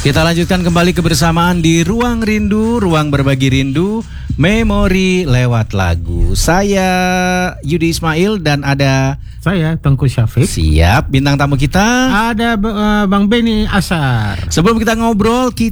Kita lanjutkan kembali kebersamaan di Ruang Rindu, ruang berbagi rindu, memori lewat lagu. Saya Yudi Ismail dan ada saya Tengku Syafiq. Siap, bintang tamu kita Ada Bang Beni Asar. Sebelum kita ngobrol,